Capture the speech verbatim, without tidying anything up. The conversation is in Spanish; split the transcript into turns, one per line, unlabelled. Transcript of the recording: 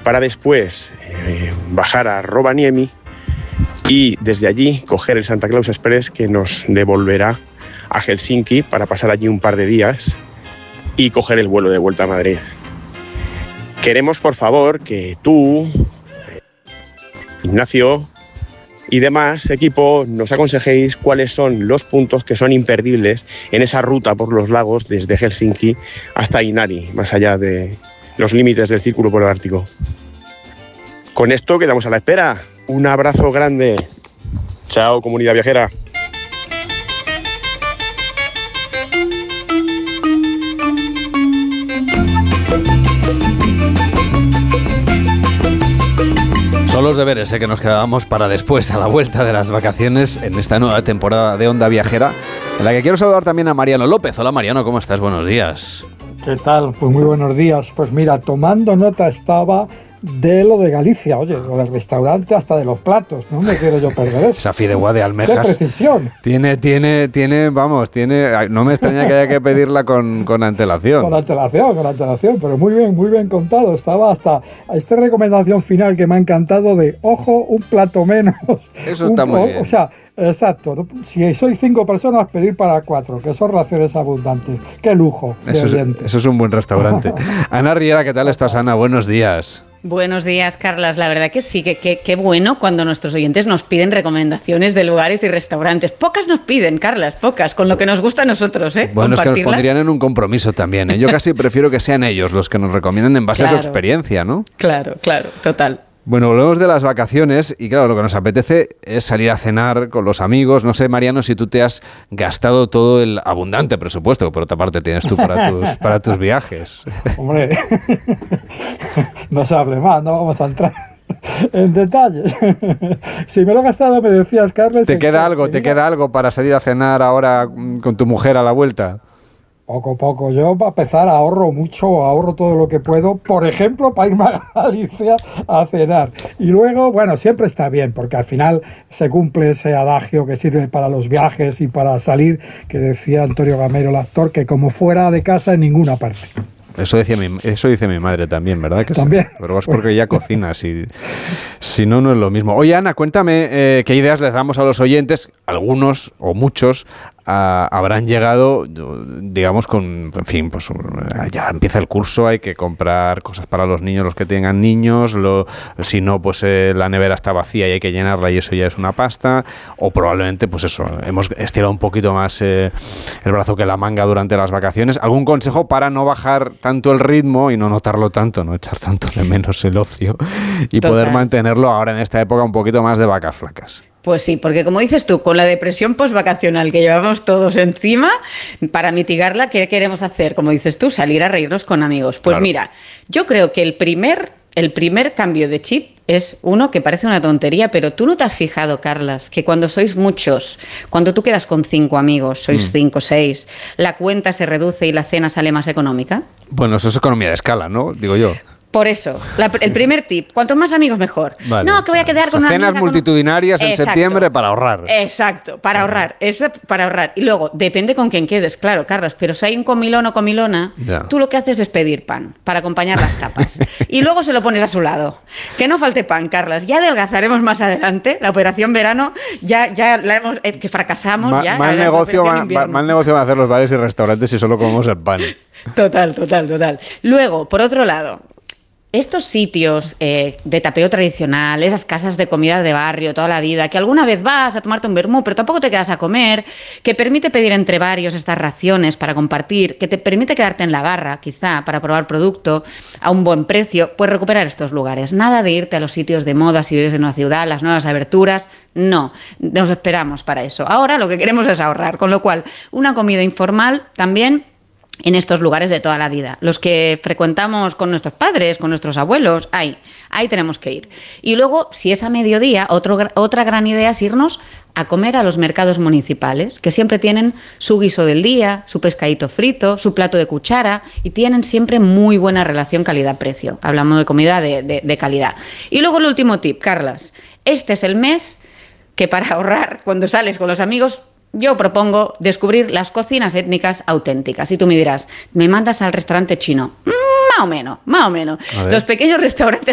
para después eh, bajar a Rovaniemi y desde allí coger el Santa Claus Express que nos devolverá a Helsinki para pasar allí un par de días y coger el vuelo de vuelta a Madrid. Queremos, por favor, que tú, Ignacio y demás equipo nos aconsejéis cuáles son los puntos que son imperdibles en esa ruta por los lagos desde Helsinki hasta Inari, más allá de los límites del Círculo Polar Ártico. Con esto quedamos a la espera. Un abrazo grande. Chao, comunidad viajera.
Son los deberes ¿eh? que nos quedábamos para después, a la vuelta de las vacaciones, en esta nueva temporada de Onda Viajera, en la que quiero saludar también a Mariano López. Hola Mariano, ¿cómo estás? Buenos días.
¿Qué tal? Pues muy buenos días. Pues mira, tomando nota estaba de lo de Galicia, oye, lo del restaurante hasta de los platos, no me quiero yo perder eso.
Esa fideuá de almejas.
¡Qué precisión!
Tiene, tiene, tiene, vamos, tiene, no me extraña que haya que pedirla con, con antelación.
Con antelación, con antelación, pero muy bien, muy bien contado. Estaba hasta esta recomendación final que me ha encantado de, ojo, un plato menos.
Eso está
un,
muy
o,
bien.
O sea, exacto, si sois cinco personas, pedir para cuatro, que son raciones abundantes. ¡Qué lujo!
Eso es, eso es un buen restaurante. Ana Riera, ¿qué tal estás, Ana? Buenos días.
Buenos días, Carlas. La verdad que sí, que qué bueno cuando nuestros oyentes nos piden recomendaciones de lugares y restaurantes. Pocas nos piden, Carlas, pocas, con lo que nos gusta a nosotros, ¿eh?
Bueno, es que nos pondrían en un compromiso también, ¿eh? Yo casi prefiero que sean ellos los que nos recomienden en base claro, a su experiencia, ¿no?
Claro, claro, total.
Bueno, volvemos de las vacaciones y claro, lo que nos apetece es salir a cenar con los amigos. No sé, Mariano, si tú te has gastado todo el abundante presupuesto que por otra parte tienes tú para tus, para tus viajes.
Hombre, no se hable más, no vamos a entrar en detalles. Si me lo he gastado, me decías, Carles...
¿Te queda algo, te queda algo para salir a cenar ahora con tu mujer a la vuelta?
Poco, poco. Yo para empezar ahorro mucho, ahorro todo lo que puedo, por ejemplo, para irme a Galicia a cenar. Y luego, bueno, siempre está bien, porque al final se cumple ese adagio que sirve para los viajes y para salir, que decía Antonio Gamero, el actor, que como fuera de casa en ninguna parte.
Eso decía mi, eso dice mi madre también, ¿verdad? Que
también.
Sí, pero es porque ella cocina, si, si no, no es lo mismo. Oye, Ana, cuéntame eh, qué ideas les damos a los oyentes, algunos o muchos, a, habrán llegado, digamos, con, en fin, pues ya empieza el curso, hay que comprar cosas para los niños, los que tengan niños, lo, si no, pues eh, la nevera está vacía y hay que llenarla y eso ya es una pasta, o probablemente, pues eso, hemos estirado un poquito más eh, el brazo que la manga durante las vacaciones. ¿Algún consejo para no bajar tanto el ritmo y no notarlo tanto, no echar tanto de menos el ocio y Total. Poder mantenerlo ahora en esta época un poquito más de vacas flacas?
Pues sí, porque como dices tú, con la depresión postvacacional que llevamos todos encima, para mitigarla, ¿qué queremos hacer? Como dices tú, salir a reírnos con amigos. Pues claro. Mira, yo creo que el primer, el primer cambio de chip es uno que parece una tontería, pero tú no te has fijado, Carlas, que cuando sois muchos, cuando tú quedas con cinco amigos, sois mm. cinco, seis, la cuenta se reduce y la cena sale más económica.
Bueno, eso es economía de escala, ¿no? Digo yo.
Por eso, la, el primer tip, cuantos más amigos mejor. Vale, no, que voy a quedar con
o sea,
una
cenas
amiga,
multitudinarias
con...
en
Exacto.
septiembre para ahorrar.
Exacto, para ahorrar, eso para ahorrar. Y luego, depende con quién quedes, claro, Carlos, pero si hay un comilón o comilona, ya. Tú lo que haces es pedir pan para acompañar las tapas. Y luego se lo pones a su lado. Que no falte pan, Carlas. Ya adelgazaremos más adelante. La operación verano ya, ya la hemos, eh, que fracasamos.
Ma,
ya,
mal, negocio van, va, mal negocio van a hacer los bares y restaurantes si solo comemos el pan.
Total, total, total. Luego, por otro lado, estos sitios eh, de tapeo tradicional, esas casas de comida de barrio toda la vida, que alguna vez vas a tomarte un vermú, pero tampoco te quedas a comer, que permite pedir entre varios estas raciones para compartir, que te permite quedarte en la barra, quizá, para probar producto a un buen precio, pues recuperar estos lugares. Nada de irte a los sitios de moda si vives en una ciudad, las nuevas aberturas, no, nos esperamos para eso. Ahora lo que queremos es ahorrar, con lo cual, una comida informal también en estos lugares de toda la vida. Los que frecuentamos con nuestros padres, con nuestros abuelos, ahí, ahí tenemos que ir. Y luego, si es a mediodía, otro, otra gran idea es irnos a comer a los mercados municipales, que siempre tienen su guiso del día, su pescadito frito, su plato de cuchara, y tienen siempre muy buena relación calidad-precio. Hablamos de comida de, de, de calidad. Y luego el último tip, Carlas. Este es el mes que para ahorrar, cuando sales con los amigos, yo propongo descubrir las cocinas étnicas auténticas. Y tú me dirás, ¿me mandas al restaurante chino? Mm, más o menos, más o menos. Los pequeños restaurantes